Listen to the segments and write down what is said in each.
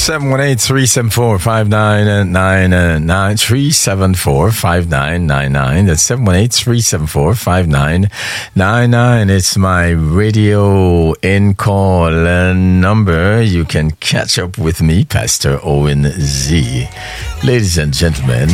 718-374-5999. 374-5999. That's 718-374-5999. It's my radio in-call number. You can catch up with me, Pastor Owen Z. Ladies and gentlemen,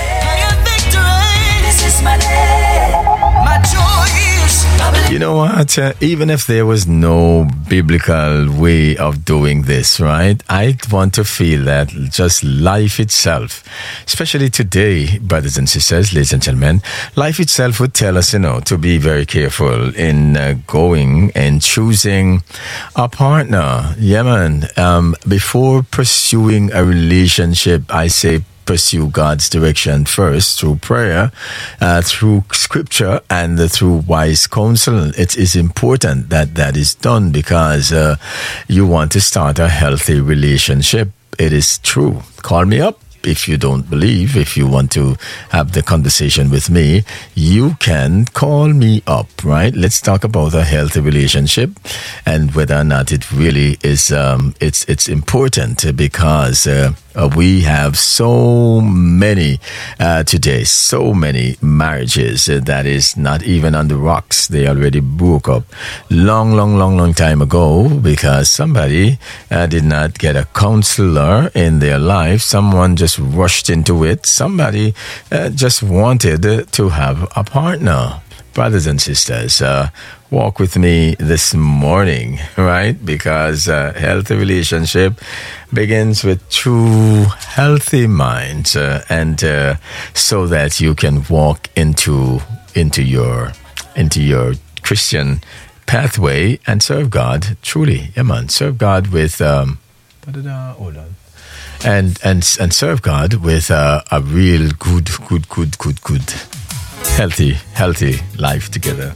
you know what? Even if there was no biblical way of doing this, right? I want to feel that just life itself, especially today, brothers and sisters, ladies and gentlemen, life itself would tell us, to be very careful in going and choosing a partner. Yeah, man. Before pursuing a relationship, I say, pursue God's direction first through prayer, through scripture, and through wise counsel. It is important that that is done because you want to start a healthy relationship. It is true. Call me up. If you don't believe, if you want to have the conversation with me, you can call me up, right? Let's talk about a healthy relationship and whether or not it really is, it's important because we have so many today, so many marriages that is not even on the rocks. They already broke up long time ago because somebody did not get a counselor in their life. Someone just rushed into it. Somebody just wanted to have a partner. Brothers and sisters, walk with me this morning, right? Because healthy relationship begins with true healthy minds, and so that you can walk into your Christian pathway and serve God truly. Yeah, man, serve God with hold on. And serve God with a real good healthy life together.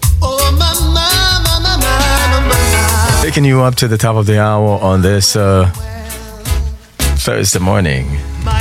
Taking you up to the top of the hour on this Thursday morning.